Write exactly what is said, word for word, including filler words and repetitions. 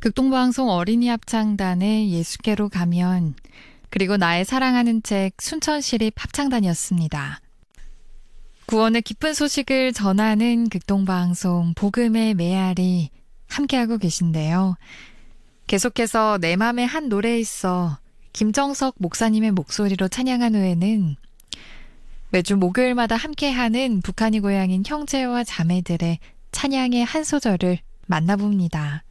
극동방송 어린이 합창단의 예수께로 가면, 그리고 나의 사랑하는 책 순천시립 합창단이었습니다. 구원의 기쁜 소식을 전하는 극동방송 복음의 메아리 함께하고 계신데요. 계속해서 내 맘에 한 노래에 있어 김정석 목사님의 목소리로 찬양한 후에는 매주 목요일마다 함께하는 북한이 고향인 형제와 자매들의 찬양의 한 소절을 만나봅니다.